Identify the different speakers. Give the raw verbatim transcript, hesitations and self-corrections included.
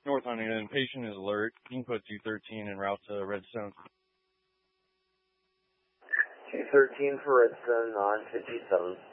Speaker 1: North Huntington, patient is alert. Input two thirteen en route to Redstone.
Speaker 2: two thirteen for Redstone, nine fifty-seven.